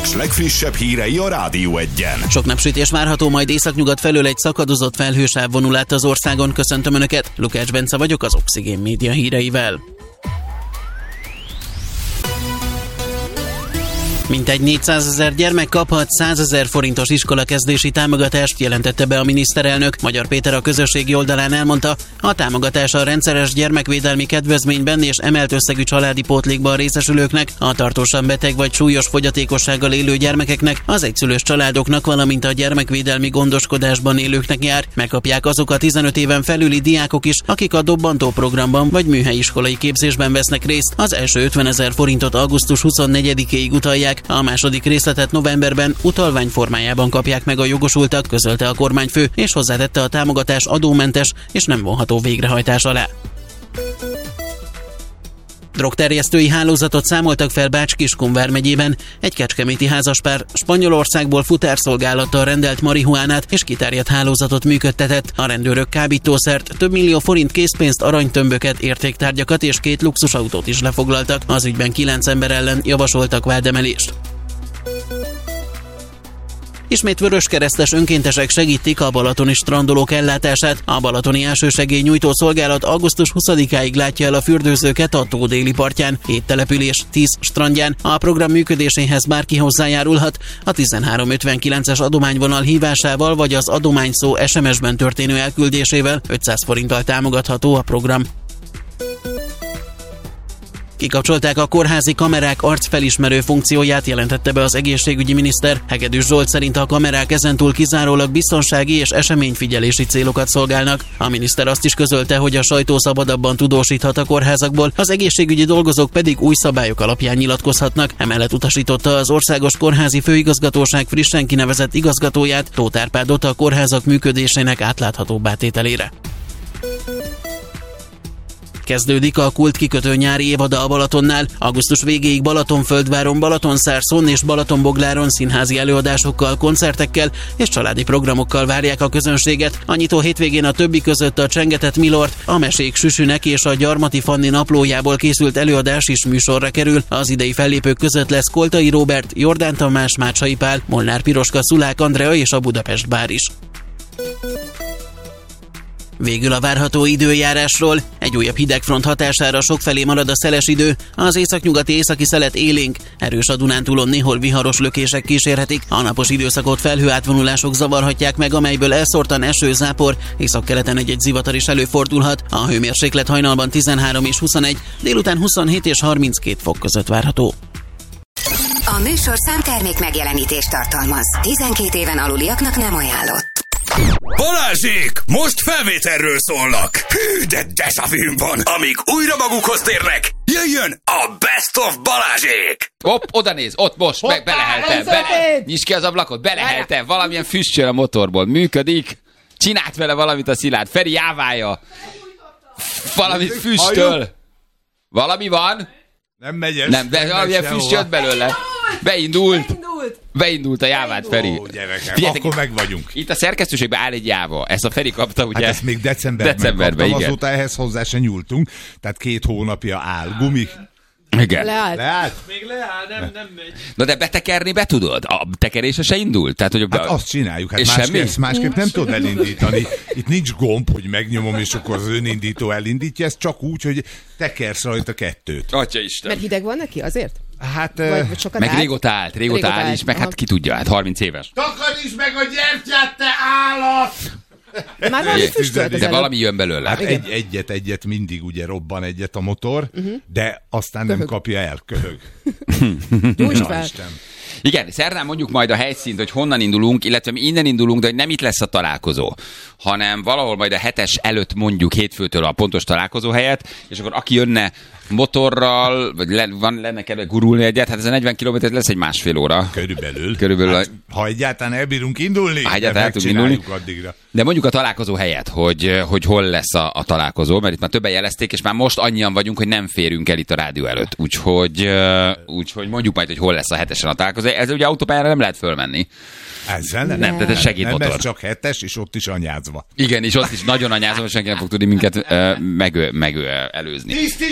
Paks legfrissebb hírei a Rádió Egyen. Sok napsütés várható, majd északnyugat felől egy szakadozott felhősáv vonul át az országon. Köszöntöm Önöket, Lukács Bence vagyok az Oxigén Média híreivel. Mintegy 400 000 gyermek kaphat 100 000 forintos iskolakezdési támogatást, jelentette be a miniszterelnök. Magyar Péter a közösségi oldalán elmondta, a támogatás a rendszeres gyermekvédelmi kedvezményben és emelt összegű családi pótlékban részesülőknek, a tartósan beteg vagy súlyos fogyatékossággal élő gyermekeknek, az egyszülős családoknak, valamint a gyermekvédelmi gondoskodásban élőknek jár. Megkapják azok a 15 éven felüli diákok is, akik a Dobbantó programban vagy műhelyiskolai képzésben vesznek részt. Az első 50 000 forintot augusztus 24-éig utalják, a második részletet novemberben utalvány formájában kapják meg a jogosultak, közölte a kormányfő, és hozzátette, a támogatás adómentes és nem vonható végrehajtás alá. Drogterjesztői hálózatot számoltak fel Bács-Kiskun vármegyében. Egy kecskeméti házaspár Spanyolországból futárszolgálattal rendelt marihuánát és kiterjedt hálózatot működtetett. A rendőrök kábítószert, több millió forint készpénzt, aranytömböket, értéktárgyakat és 2 luxusautót is lefoglaltak. Az ügyben 9 ember ellen javasoltak vádemelést. Ismét vöröskeresztes önkéntesek segítik a balatoni strandolók ellátását. A balatoni elsősegélynyújtó szolgálat augusztus 20-áig látja el a fürdőzőket a tó déli partján, 7 település, 10 strandján. A program működéséhez bárki hozzájárulhat. A 1359-es adományvonal hívásával vagy az adományszó SMS-ben történő elküldésével 500 forinttal támogatható a program. Kikapcsolták a kórházi kamerák arcfelismerő funkcióját, jelentette be az egészségügyi miniszter. Hegedűs Zsolt szerint a kamerák ezentúl kizárólag biztonsági és eseményfigyelési célokat szolgálnak. A miniszter azt is közölte, hogy a sajtó szabadabban tudósíthat a kórházakból, az egészségügyi dolgozók pedig új szabályok alapján nyilatkozhatnak. Emellett utasította az Országos Kórházi Főigazgatóság frissen kinevezett igazgatóját, Tóth Árpádot, a kórházak működésének átláthatóbbá tételére. Kezdődik a Kult kikötő nyári évada a Balatonnál. Augusztus végéig Balatonföldváron, Balatonszárszón és Balatonbogláron színházi előadásokkal, koncertekkel és családi programokkal várják a közönséget. A nyitó hétvégén a többi között a Csengetett Milord, a Mesék Süsünek és a Gyarmati Fanni naplójából készült előadás is műsorra kerül. Az idei fellépők között lesz Koltai Róbert, Jordán Tamás, Mácsai Pál, Molnár Piroska, Szulák Andrea és a Budapest Bár is. Végül a várható időjárásról. Egy újabb hidegfront hatására sokfelé marad a szeles idő, az északnyugati északi szelet élénk, erős a Dunántúlon néhol viharos lökések kísérhetik, a napos időszakot felhőátvonulások zavarhatják meg, amelyből elszórtan eső, zápor, északkeleten egy zivatar is előfordulhat, a hőmérséklet hajnalban 13 és 21, délután 27 és 32 fok között várható. A műsor számtermék megjelenítést tartalmaz. 12 éven aluliaknak nem ajánlott. Balázsék! Most felvételről szólnak! Hű, de deszavűm van! Amíg újra magukhoz térnek, jöjjön a Best of Balázsék! Hopp, oda néz, ott most, beleheltem, nyisd ki az ablakot, beleheltem, valamilyen füstjön a motorból, működik, csinált vele valamit a Szilárd, Feri jáválja, valamit füstöl, valami van? Nem megy ez. Nem, de valamilyen füst jött belőle. Beindult a jávát, Feri. Ó, gyerekem, akkor meg vagyunk. Itt a szerkesztőségben áll egy jáva. Ezt a Feri kapta, ugye? Hát ezt még decemberben kaptam, igen. Azóta ehhez hozzá se nyúltunk. Tehát 2 hónapja áll. Gumi. Igen. Leállt? Még leáll, nem megy. Na de betekerni be tudod? A tekerése se indult? Tehát, hogy hát azt csináljuk. Hát és másképp nem tudod elindítani. Itt nincs gomb, hogy megnyomom, és akkor az önindító elindítja. Ez csak úgy, hogy tekersz rajta 2. Atyaisten. Mert hideg van neki azért? Hát, vagy sokat meg állt? régóta áll is, meg hát ki tudja, hát 30 éves. Takarítsd meg a gyertyát, te állat! Már valami füstölt de valami jön belőle. Hát egyet mindig ugye robban egyet a motor, de aztán nem kapja el, köhög. Gyújtsd fel. Igen, szerdán mondjuk majd a helyszínt, hogy honnan indulunk, illetve mi innen indulunk, de hogy nem itt lesz a találkozó, hanem valahol majd a 7-es előtt mondjuk hétfőtől a pontos találkozó helyet, és akkor aki jönne motorral, vagy lenne kedve gurulni egyet, hát ez a 40 km lesz egy 1,5 óra. Körülbelül. Hát, ha egyáltalán elbírunk indulni, addigra. De mondjuk a találkozó helyet, hogy hol lesz a találkozó, mert itt már többen jelezték, és már most annyian vagyunk, hogy nem férünk el itt a rádió előtt. Úgyhogy mondjuk majd, hogy hol lesz a 7-esen a találkozó. Ez ugye autópályára nem lehet fölmenni. Ezzel nem, tehát ez segédmotor. Nem, ez csak 7-es, és ott is anyázva. Igen, és ott is nagyon anyázva, senki nem fog tudni minket előzni. Tisztíts ki a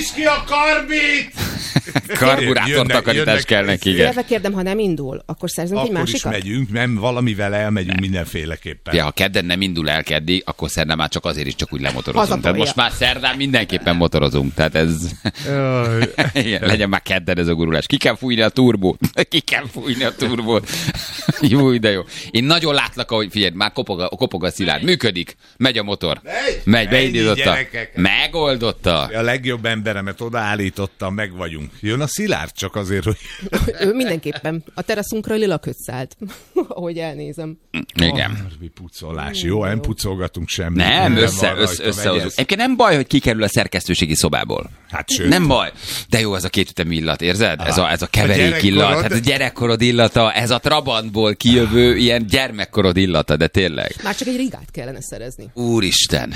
karbit! Karburátor takarítás kell neki, igen. Illetve kérdem, ha nem indul, akkor szerzünk egy Akkor is másikat? megyünk, nem valamivel elmegyünk mindenféleképpen. Ja, ha kedden nem indul el keddig, akkor szerdán már csak azért is csak úgy lemotorozunk. Tehát Hazatolja. most már szerdán mindenképpen motorozunk. Tehát ez... Igen, legyen már kedden ez a gurulás. Ki kell fújni a turbót. Ki kell fújni a turbót. Jó, de jó. Én nagyon látlak, ahogy figyelj, már kopog a Szilárd. Működik. Megy a motor. Megy, beindította. gyerekek. Megoldotta. A legjobb emberemet odaállítottam, meg vagyunk. Jön a Szilárd csak azért, hogy... Ő mindenképpen. A teraszunkra lila köt szállt, ahogy elnézem. Igen. Harbi pucolás. Jó, nem pucolgatunk semmit. Nem, van összehozunk. rajta, Egyébként nem baj, hogy kikerül a szerkesztőségi szobából. Hát sőt. Nem baj. De jó ez a kétütemű illat, érzed? Ez a keverék illat. gyerekkorod. Hát a gyerekkorod illata, ez a Trabantból kijövő ilyen gyermekkorod illata, de tényleg. Már csak egy rigát kellene szerezni. Úristen.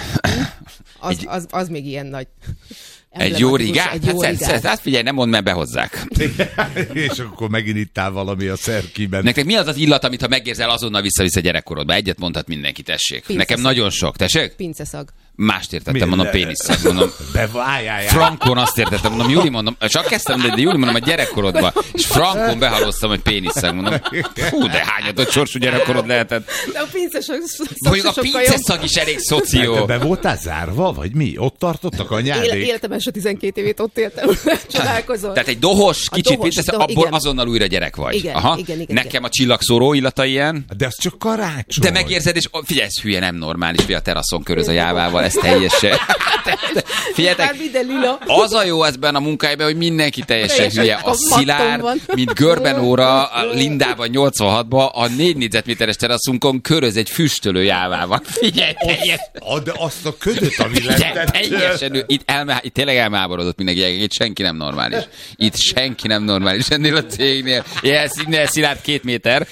Az még ilyen nagy... Egy jó rigát? Egy jó rigát. Hát figyelj, nem mondd, mert behozzák. És akkor megint ittál valami a szerkiben. Nektek mi az az illat, amit ha megérzel, azonnal visszavisz a gyerekkorodba? Egyet mondhat mindenki, tessék. Pinceszag. Nekem nagyon sok, tessék? Pinceszag. Mást értettem, Mi? mondom péniszszag, mondom. Beváljál. Frankon azt értettem, mondom, Júli, mondom, csak kezdtem, de Júli, mondom, a gyerekkorodban, és Frankon behaloztam, hogy péniszszag, mondom, hú, de hányadott sorsú gyerekkorod lehetett. De a pinceszag Mondjuk a pinceszag is elég szoció. Be voltál zárva, vagy mi? Ott tartottak anyádék? Életem első 12 évét ott éltem, csodálkozol. Tehát egy dohos, A kicsit dohos, pinceszag, abból igen. azonnal újra gyerek vagy. Igen, Aha. igen. Nekem a csillagszóró illata ilyen. De az csak karácsony. De megérzed, és figyelj, ez hülye, nem normális, hogy a teraszon köröz a jávával, ez teljesen. Figyeljetek, Már minden lila. az a jó ebben a munkájában, hogy mindenki teljesen Teljesen hülye. A a matton Szilárd, van. mint Görben óra, a Lindában 86-ban, a 4 négyzetméteres teraszunkon köröz egy füstölő jávával. Figyelj, De azt a ködöt, ami figyelj, lett. teljesen, itt tényleg elmáborodott mindenki, itt senki nem normális. Itt senki nem normális ennél a cégnél. Ilyen Szilárd 2 méter.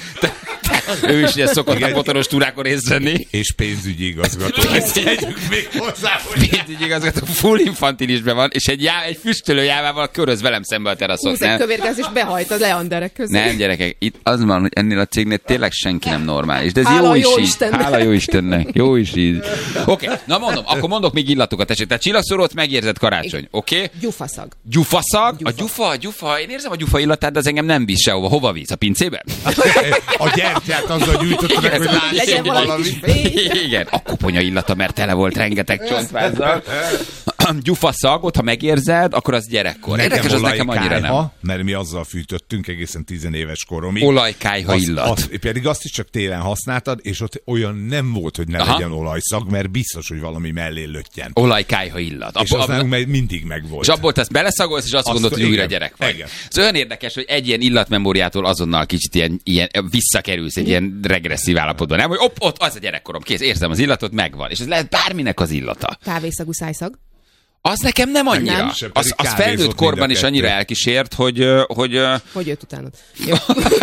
Ő is ilyen szokott a motoros túrákon részt venni. És pénzügyi igazgató. Ezt tegyük még hozzá, hogy... Pénzügyigazgató full infantilisben van, és egy füstölő jávával köröz velem szembe a teraszon. Húz egy kövérgáz, és behajt a leanderek közé. Nem, gyerekek, itt az van, hogy ennél a cégnél tényleg senki nem normális. De ez Hála jó is jó így. Istennek. Hála jó Istennek. Jó is így. Oké, na mondom, akkor mondok még illatokat, tessék. Tehát csillagszórót megérzed karácsony, oké? Gyufaszag. Gyufaszag? A gyufa, én érzem a gyufa illatát, de az engem nem visz sehova. Hova visz? A pincébe? A gyertyát azzal gyújtotta meg, hogy Legyen lássuk valami valami. kis fény. Igen, a koponya illata, mert tele volt rengeteg csontvázzal. Gyufaszagot, ha megérzed, akkor az gyerekkor. Érdekes, az nekem annyira nem. Mert mi azzal fűtöttünk egészen 10 éves koromig. Olajkályha illat. Pedig azt is csak télen használtad, és ott olyan nem volt, hogy ne Aha. legyen olajszag, mert biztos, hogy valami mellé löttyen. Olajkályha illat. És az nálunk mindig megvolt. És abból te ezt beleszagolsz, és azt gondolod, hogy újra igen, gyerek vagy. igen. Ez olyan érdekes, hogy egy ilyen illatmemóriától azonnal kicsit ilyen visszakerülsz egy ilyen regresszív állapotban. Nem, hogy ott az a gyerekkorom, kész, érzem az illatot, megvan. És ez lehet bárminek az illata. Kávészagú szájszag. Az nekem nem annyira. Nem. Se, Az pedig felnőtt kávézott korban mind a is annyira kettő. elkísért, hogy Hogy jött utánad? Jó.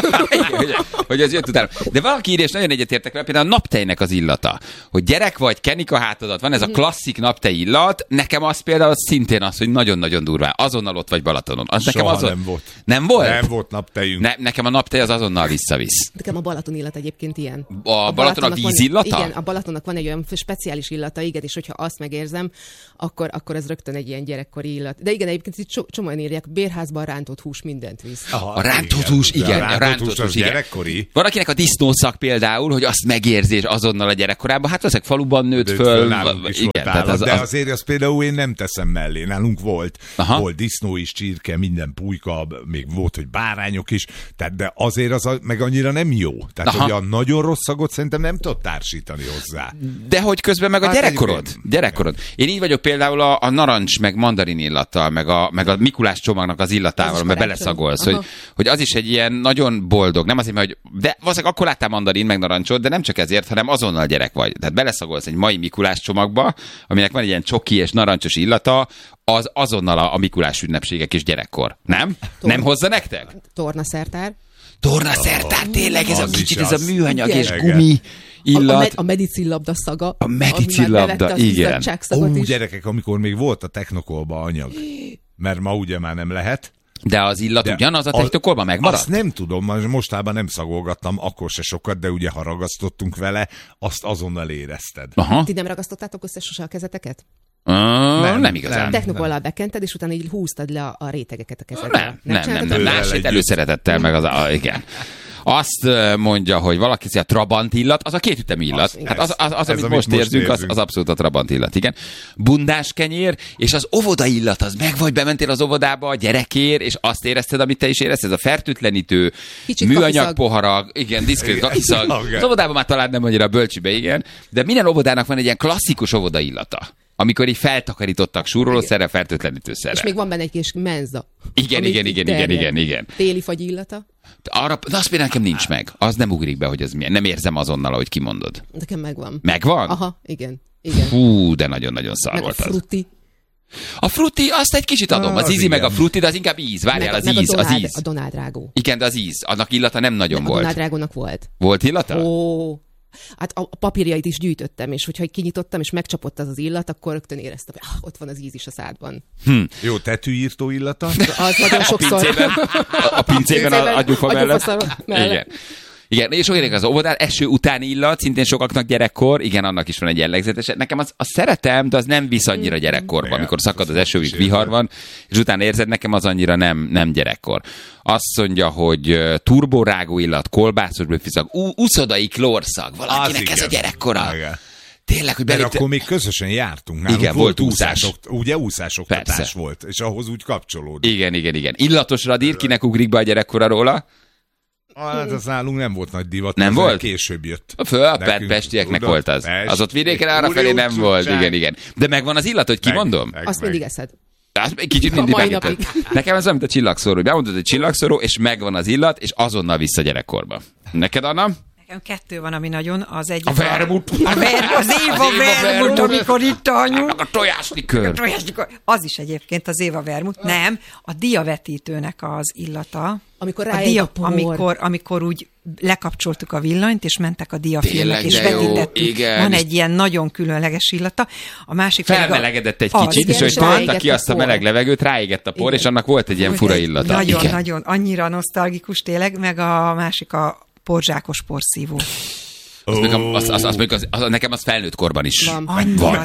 hogy ez jött utána. De valaki írja, és nagyon egyetértek vele, például a naptejnek az illata. Hogy gyerek vagy, kenik a hátadat, van ez a klasszik naptej illat, nekem az például szintén az, hogy nagyon-nagyon durván. Azonnal ott vagy Balatonon. Az nekem Soha azon... nem volt. Nem volt? Nem volt naptejünk. Nekem a naptej az azonnal visszavisz. Nekem a Balaton illat egyébként ilyen. A Balaton a Balatonnak vízillata? Igen, a Balatonnak van egy olyan speciális illata, igen, és hogyha azt megérzem, akkor ez rögtön egy ilyen gyerekkori illat. De igen, egyébként itt csomóan írják, bérházban rántott hús mindent visz. Aha, A rántott hús, igen. A rántott hús az igen. gyerekkori. Van akinek a disznószak például, hogy azt megérzés azonnal a gyerekkorában, hát ezek faluban nőtt föl. Nálunk is Igen, volt tehát állat, az, de azért azt például én nem teszem mellé. Nálunk volt. Aha. Volt disznó is, csirke, minden pulyka, még volt, hogy bárányok is. Tehát, de azért az meg annyira nem jó. Tehát, Aha. hogy a nagyon rossz szagot szerintem nem tudod társítani hozzá. De hogy közben meg a Hát gyerekkorod. egyébként. Gyerekkorod. Én így vagyok például a narancs, meg mandarin illattal, meg a Mikulás csomagnak az illatával, Az is mert karácsony. beleszagolsz, Aha. hogy az is egy ilyen nagyon boldog, nem azért, mert hogy, de valószínűleg akkor láttál mandarin, meg narancsot, de nem csak ezért, hanem azonnal gyerek vagy. Tehát beleszagolsz egy mai Mikulás csomagba, aminek van egy ilyen csoki és narancsos illata, az azonnal a Mikulás ünnepségek és gyerekkor. Nem? Nem hozza nektek? Tornaszertár. Tornaszertár, tényleg ez a az kicsit, is ez a az. műanyag Igen. és gumi illat. A medicillabda szaga. A medicillabda, ami már bevette az igen. izzadtságszagot is. Gyerekek, amikor még volt a technokolba anyag. Mert ma ugye már nem lehet. De az illat De ugyanaz a technokolban megmaradt? Azt nem tudom, mostában nem szagolgattam, akkor se sokat, de ugye ha ragasztottunk vele, azt azonnal érezted. Aha. Ti nem ragasztottátok össze sose a kezeteket? Nem igazán. Technokollal bekented, és utána így húztad le a rétegeket a kezedre. Nem. Másét előszeretettel, meg igen. Azt mondja, hogy valaki a Trabant illat, az a kétütemű illat. Hát az amit most érzünk, az abszolút a Trabant illat, igen. Bundás kenyér, és az óvoda illat, az meg vagy bementél az óvodába a gyerekért, és azt érezted, amit te is érezted, ez a fertőtlenítő, műanyag poharak, igen, diszkrét kakiszag. Az óvodában már talán nem annyira bölcsibe, igen, de minden óvodának van egy ilyen klasszikus óvoda illata. Amikor így feltakarítottak súrolószerre, fertőtlenítőszerre. És még van benne egy kis menza. Igen. Téli fagy illata. De azt például nekem nincs meg. Az nem ugrik be, hogy ez milyen. Nem érzem azonnal, ahogy kimondod. Nekem megvan. Megvan? Aha, igen. Hú, de nagyon-nagyon szar meg volt a frutti. A frutti, azt egy kicsit adom. Az ízi meg a frutti, de az inkább íz. Várjál, az íz. A Donald Drágó. Igen, de az íz. Annak illata nem nagyon volt. A Donald Drágónak volt. Volt illata? Ó. Hát a papírjait is gyűjtöttem, és hogyha kinyitottam, és megcsapott az illat, akkor rögtön éreztem, hogy ott van az íz is a szádban. Jó, tetűírtó illata? Az nagyon sokszor. A pincében adjufa mellett. Igen, és olyan az óvodán, eső utáni illat, szintén sokaknak gyerekkor, igen, annak is van egy jellegzetes. Nekem az szeretem, de az nem visz annyira gyerekkorba, amikor szakad az eső, vihar van, és utána érzed, nekem az annyira nem gyerekkor. Azt mondja, hogy turborágó illat, kolbászos bőfűszag, uszodai klórszag, valakinek ez a gyerekkora. Tényleg, hogy belépte... akkor még közösen jártunk. Nálunk igen, volt úszás. Ugye úszásoktatás volt, és ahhoz úgy kapcsolódik. Igen. Illatos radír, kinek ugrik be a gyerekkora róla? Hát az nálunk nem volt nagy divat. Nem volt? Később jött. A pestieknek volt az. Az ott vidéken arra felé nem volt. Igen. De megvan az illat, hogy kimondom? Azt mindig eszed. Kicsit mindig megíted. Nekem ez olyan, mint a csillagszóró, hogy bemondod, hogy csillagszóró, és megvan az illat, és azonnal vissza gyerekkorba. Neked, Anna? Nekem kettő van, ami nagyon, az egyik... A vermut. Az Éva vermut, amikor itt a anyu. A tojáslikör. Az is egyébként az Éva vermut. Nem, a diavetítőnek az illata. Amikor rájön a por. Amikor úgy lekapcsoltuk a villanyt, és mentek a diafilmek, és vetítettük. Van egy ilyen nagyon különleges illata. A másik felmelegedett egy kicsit, és hogy tolta ki azt a meleg levegőt, ráégett a por, és annak volt egy ilyen fura illata. Nagyon, annyira nosztalgikus tényleg, meg a másik a porzsákos porszívó. Nekem az felnőtt korban is van. Annyira,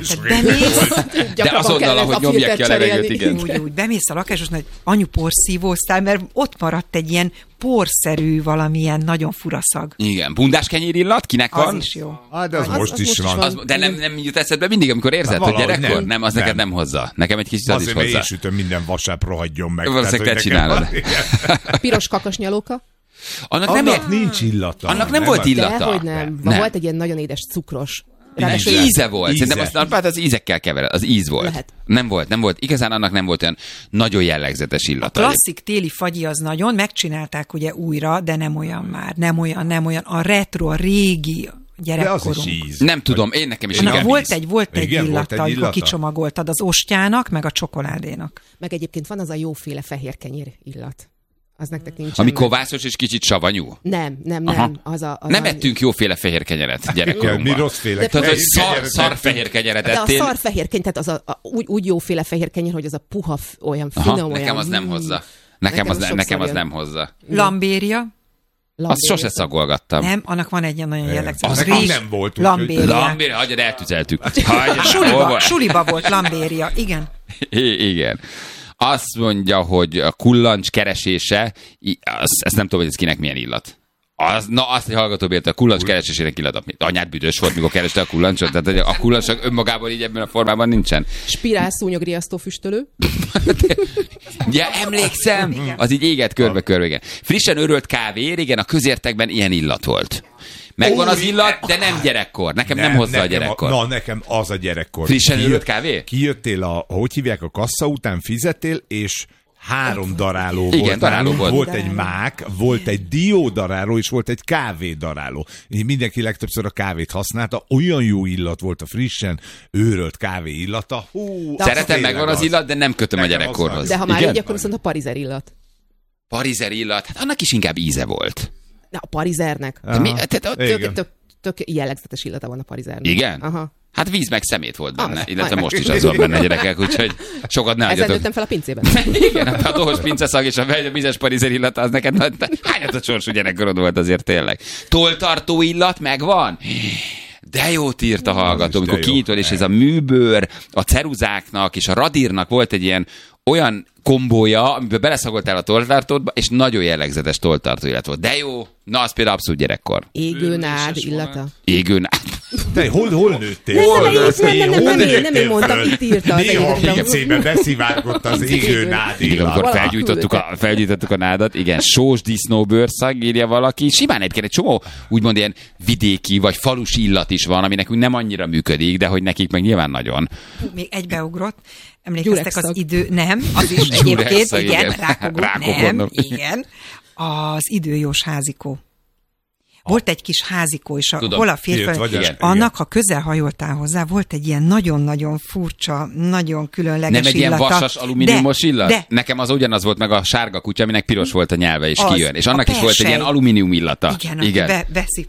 de azonnal, ahogy nyomják ki a levegőt, igen. Úgy bemész a lakáshoz, hogy anyu porszívóztál, mert ott maradt egy ilyen porszerű valamilyen nagyon furaszag. Igen, bundás kenyér illat, kinek van? Az is jó. De az most is van. De nem jut eszedbe mindig, amikor érzed, hogy gyerekkor? Nem, az neked nem hozza. Nekem egy kicsit az is hozzá. Azért én sütöm minden vasárnap, rohadjon meg. Valószínűleg te csinálod. Piros kakasnyalóka? Annak nincs illata. Annak nem volt illata. Dehogy nem. Volt egy ilyen nagyon édes cukros. Íze volt. Szerintem az ízekkel kevered. Az íz volt. Lehet. Nem volt. Igazán annak nem volt olyan nagyon jellegzetes illata. A klasszik téli fagyi az nagyon, megcsinálták ugye újra, de nem olyan már. Nem olyan. A retro, a régi gyerekkorunk. De az is íz. Nem tudom, én nekem is inkább volt egy illata, amikor kicsomagoltad az ostjának, meg a csokoládénak. Meg egyébként van az a jóféle fehér kenyér illat. Az nektek nincs. Ami kovászos és kicsit savanyú? Nem. Nem ettünk jóféle fehér kenyeret gyerekkorunkban. Mi rosszféle kenyeret? Szar fehér kenyeret ettél. De a szar fehér kenyeret, az úgy jóféle fehér kenyér, hogy az a puha, olyan finom, olyan... Nekem az nem hozza. Nekem az nem hozza. Lambéria. Azt sose szagolgattam. Nem, annak van egy ilyen nagyon jellegzetes. Az nem volt. Lambéria, hagyjad, eltüzeltük. Suliba volt lambéria, igen. Igen. Azt mondja, hogy a kullancs keresése, ezt nem tudom, hogy ez kinek milyen illat. Azt, hogy hallgatóbb érte, a kullancs keresésének illat. Anyád büdös volt, mikor kereste a kullancsot. Tehát a kullancs önmagában így ebben a formában nincsen. Spirál szúnyogriasztó füstölő. Ja, emlékszem. Az így éget körbe-körbe. Igen. Frissen örölt kávé, régen a közértekben ilyen illat volt. Megvan az illat, de nem gyerekkor. Nekem nem hozza a gyerekkor. Nekem az a gyerekkor. Frissen örült kávé? Kijöttél hogy hívják, a kassa után fizettél, és 3 daráló volt. Igen, daráló volt. Volt egy mák, volt egy diódaráló, és volt egy kávédaráló. Mindenki legtöbbször a kávét használta. Olyan jó illat volt a frissen őrölt kávé illata. Szeretem, megvan az illat, de nem kötöm a gyerekkorhoz. De ha már így, akkor viszont a parizer illat. Parizer illat? Hát annak is inkább íze volt. Na, a parizernek. Tök jellegzetes illata van a parizernek. Igen? Aha. Hát víz meg szemét volt benne, illetve most is az van benne, gyerekek, úgyhogy sokat ne adjatok. Ezen nőttem fel a pincében. Igen, a dohos pinceszag és a vizes parizer illata, az neked hányatott sorsú gyerekkorod volt azért tényleg. Tolltartó illat megvan? De jót írt a hallgató, amikor kinyitod, és ez a műbőr, a ceruzáknak és a radírnak volt egy ilyen olyan kombója, amiben beleszagoltál a tolltartódba, és nagyon jellegzetes tolltartó illat volt. De jó, na az például abszolút gyerekkor. Égőnád illata. Égőnád. Te hol nőttél? Nem én mondtam, itt írta. Néha a pincében beszivárgott az égőnád Igen, illat. amikor felgyújtottuk a nádat, igen, sós disznóbőrszag, írja valaki. Simán egyébként egy csomó úgymond ilyen vidéki vagy falusi illat is van, ami nekünk nem annyira működik, de hogy nekik meg nyilván nagyon. Még egybeugrott. Emlékeztek az idő... Nem, az is egyébként, igen, rákogó, igen. Az időjós házikó. Volt egy kis házikó, és hol a férfi, annak, ha közel hajoltál hozzá, volt egy ilyen nagyon-nagyon furcsa, nagyon különleges illata. Nem egy ilyen vasas alumíniumos illat? De. Nekem az ugyanaz volt meg a sárga kutya, aminek piros volt a nyelve, és kijön. És annak is volt egy ilyen alumínium illata. Igen.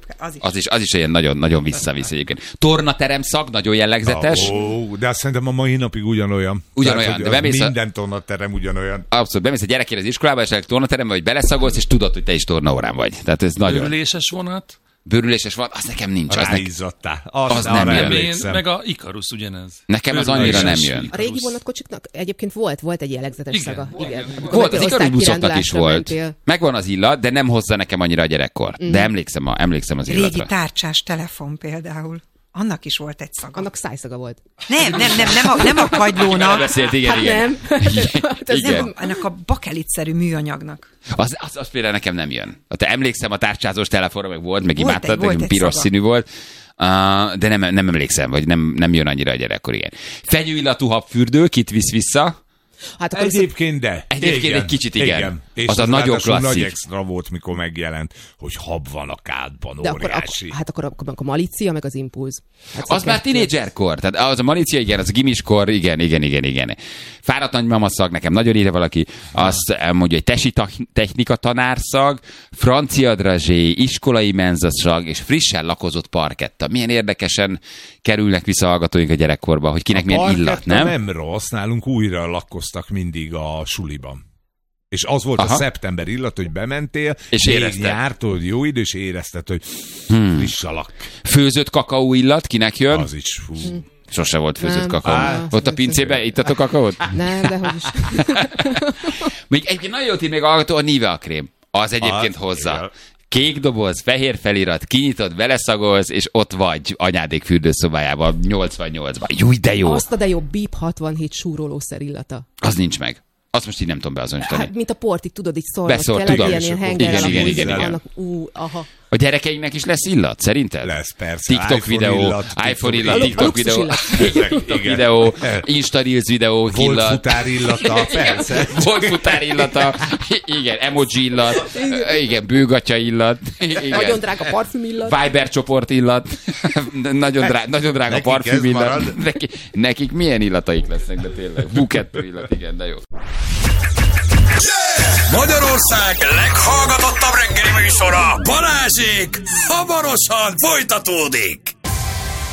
Az is ilyen nagyon visszavisz egyébként. Tornaterem szag, nagyon jellegzetes. De azt szerintem a mai napig ugyanolyan. Ugyanolyan. Tehát, minden tornaterem ugyanolyan. Abszolút. Bemész a gyerekére az iskolába, és tornaterembe, vagy beleszagolsz, és tudod, hogy te is tornaórán vagy. Tehát ez nagyon. Bőrüléses vonat, az nekem nincs. Ráizzadtál. Az nem jön. Meg a Ikarus ugyanez. Nekem az annyira nem jön. A régi vonatkocsiknak egyébként volt egy jellegzetes szaga. Igen. Volt, az Ikarus buszoknak is volt. Megvan az illat, de nem hozza nekem annyira a gyerekkor. De emlékszem az illatra. Régi tárcsás telefon például. Annak is volt egy szaga. Annak szájszaga volt. Nem a kagylónak. Beszélt, igen. Nem, ennek a bakelitszerű műanyagnak. Az például nekem nem jön. Te emlékszem a tárcsázós telefonra, meg volt, meg imádtad, meg piros színű volt. De nem emlékszem, vagy nem jön annyira a gyerekkor, igen. Fenyőillatú habfürdő, kit visz vissza? Hát Egyébként egy kicsit igen. És az a nagyon klasszik. Nagy extra volt, mikor megjelent, hogy hab van a kádban, de óriási. Akkor a malícia, meg az impulz. Hát az már tínédzserkor. Tehát az a malícia, igen, az a gimiskor, igen. Fáradt nagymama szag, nekem nagyon írja valaki. Azt mondja, egy tesi technika tanárszag, francia drazsé, iskolai menzaszag, és frissen lakozott parketta. Milyen érdekesen kerülnek vissza hallgatóink a gyerekkorba, hogy kinek milyen illat, nem? Nem rossz, nálunk újra lakkoztak mindig a suliban. És az volt a szeptember illat, hogy bementél, és érezted. Jártod, jó idő, és érezted, hogy friss a lak. Főzött kakaó illat, kinek jön? Az is, Sose volt főzött kakaó. Ott a pincében ittatok kakaót? Nem, de hogy is. Még egyébként nagyon jót ír még a Nivea krém. Az egyébként hozza. Kék doboz, fehér felirat, kinyitod, beleszagolsz, és ott vagy anyádék fürdőszobájában 88-ban. Júj, de jó! Azt a de jó BIP 67 súrolószer illata. Az nincs meg. Azt most így nem tudom beazonosítani. Hát, mint a portig, tudod, így szólnak. Tudom. Ilyen hengerrel. Igen. A gyerekeinknek is lesz illat, szerinted? Lesz, persze. TikTok videó, iPhone illat, TikTok videó, Insta Reels videó, Volt futár illata, persze. Volt futár illata, igen, emoji illat, igen, bőgatya illat, nagyon drága parfüm illat. Viber csoport illat, nagyon drága parfüm illat. Nekik milyen illataik lesznek, de tényleg. Bukettő illat, igen, de jó. Magyarország leghallgatottabb reggeli műsora, Balázsék hamarosan folytatódik.